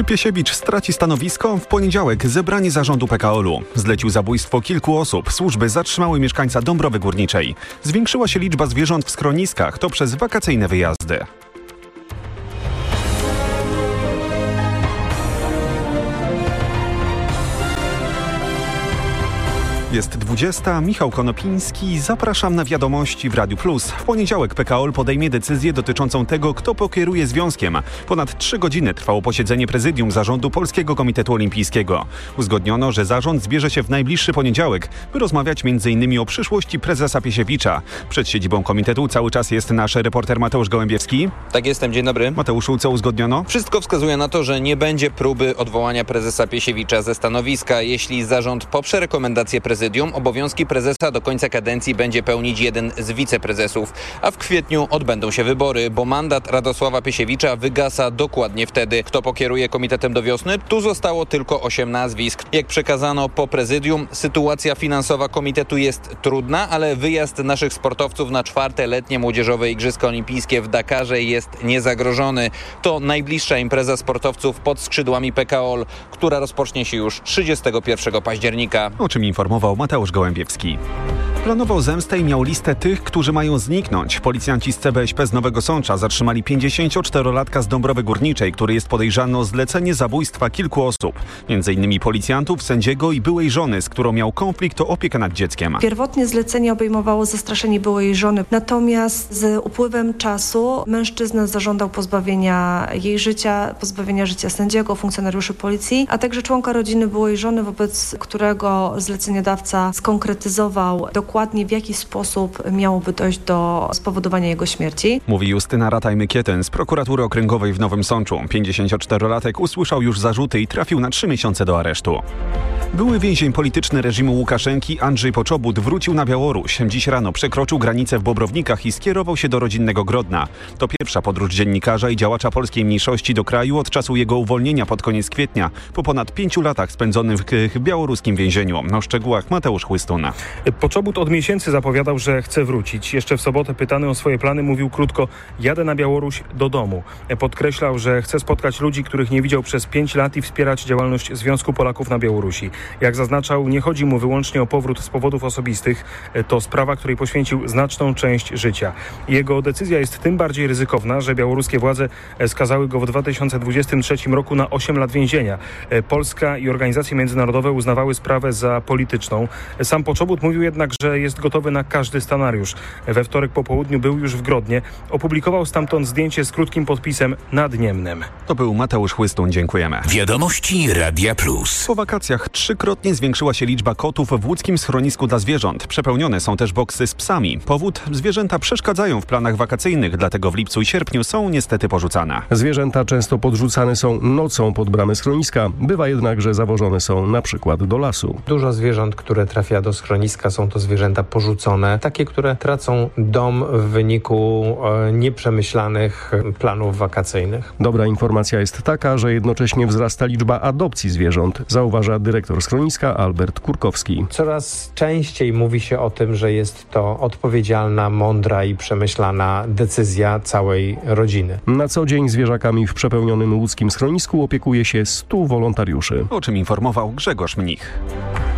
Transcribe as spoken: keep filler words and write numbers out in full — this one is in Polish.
Czy Piesiewicz straci stanowisko? W poniedziałek zebranie zarządu P K O L-u. Zlecił zabójstwo kilku osób. Służby zatrzymały mieszkańca Dąbrowy Górniczej. Zwiększyła się liczba zwierząt w schroniskach. To przez wakacyjne wyjazdy. Jest dwudziesta. Michał Konopiński. Zapraszam na wiadomości w Radiu Plus. W poniedziałek P K O L podejmie decyzję dotyczącą tego, kto pokieruje związkiem. Ponad trzy godziny trwało posiedzenie prezydium zarządu Polskiego Komitetu Olimpijskiego. Uzgodniono, że zarząd zbierze się w najbliższy poniedziałek, by rozmawiać między innymi o przyszłości prezesa Piesiewicza. Przed siedzibą komitetu cały czas jest nasz reporter Mateusz Gołębiewski. Tak jestem, dzień dobry. Mateuszu, co uzgodniono? Wszystko wskazuje na to, że nie będzie próby odwołania prezesa Piesiewicza ze stanowiska. Jeśli zarząd poprze rekomendację prezydium, obowiązki prezesa do końca kadencji będzie pełnić jeden z wiceprezesów, a w kwietniu odbędą się wybory, bo mandat Radosława Piesiewicza wygasa dokładnie wtedy. Kto pokieruje komitetem do wiosny? Tu zostało tylko osiem nazwisk. Jak przekazano po prezydium, sytuacja finansowa komitetu jest trudna, ale wyjazd naszych sportowców na czwarte letnie młodzieżowe Igrzyska Olimpijskie w Dakarze jest niezagrożony. To najbliższa impreza sportowców pod skrzydłami P K O L, która rozpocznie się już trzydziestego pierwszego października. O czym informował Mateusz Gołębiewski. Planował zemstę i miał listę tych, którzy mają zniknąć. Policjanci z C B Ś P z Nowego Sącza zatrzymali pięćdziesięcioczterolatka z Dąbrowy Górniczej, który jest podejrzany o zlecenie zabójstwa kilku osób. Między innymi policjantów, sędziego i byłej żony, z którą miał konflikt o opiekę nad dzieckiem. Pierwotnie zlecenie obejmowało zastraszenie byłej żony, natomiast z upływem czasu mężczyzna zażądał pozbawienia jej życia, pozbawienia życia sędziego, funkcjonariuszy policji, a także członka rodziny byłej żony, wobec którego zleceniodawca skonkretyzował dokładnie dokładnie w jaki sposób miałoby dojść do spowodowania jego śmierci. Mówi Justyna Rataj-Mykieten z prokuratury okręgowej w Nowym Sączu. pięćdziesięcioczterolatek usłyszał już zarzuty i trafił na trzy miesiące do aresztu. Były więzień polityczny reżimu Łukaszenki Andrzej Poczobut wrócił na Białoruś. Dziś rano przekroczył granicę w Bobrownikach i skierował się do rodzinnego Grodna. To pierwsza podróż dziennikarza i działacza polskiej mniejszości do kraju od czasu jego uwolnienia pod koniec kwietnia, po ponad pięciu latach spędzonych w białoruskim więzieniu. O szczegółach Mateusz Chłystun. Poczobut od miesięcy zapowiadał, że chce wrócić. Jeszcze w sobotę pytany o swoje plany mówił krótko: jadę na Białoruś do domu. Podkreślał, że chce spotkać ludzi, których nie widział przez pięć lat i wspierać działalność Związku Polaków na Białorusi. Jak zaznaczał, nie chodzi mu wyłącznie o powrót z powodów osobistych. To sprawa, której poświęcił znaczną część życia. Jego decyzja jest tym bardziej ryzykowna, że białoruskie władze skazały go w dwa tysiące dwudziestym trzecim roku na osiem lat więzienia. Polska i organizacje międzynarodowe uznawały sprawę za polityczną. Sam Poczobut mówił jednak, że jest gotowy na każdy scenariusz. We wtorek po południu był już w Grodnie. Opublikował stamtąd zdjęcie z krótkim podpisem nad Niemnem. To był Mateusz Chłystun. Dziękujemy. Wiadomości Radia Plus. Po wakacjach trzykrotnie zwiększyła się liczba kotów w łódzkim schronisku dla zwierząt. Przepełnione są też boksy z psami. Powód? Zwierzęta przeszkadzają w planach wakacyjnych, dlatego w lipcu i sierpniu są niestety porzucane. Zwierzęta często podrzucane są nocą pod bramy schroniska. Bywa jednak, że zawożone są na przykład do lasu. Dużo zwierząt, które trafia do schroniska, są to zwierzęta porzucone. Takie, które tracą dom w wyniku e, nieprzemyślanych planów wakacyjnych. Dobra informacja jest taka, że jednocześnie wzrasta liczba adopcji zwierząt, zauważa dyrektor schroniska Albert Kurkowski. Coraz częściej mówi się o tym, że jest to odpowiedzialna, mądra i przemyślana decyzja całej rodziny. Na co dzień zwierzakami w przepełnionym łódzkim schronisku opiekuje się stu wolontariuszy. O czym informował Grzegorz Mnich.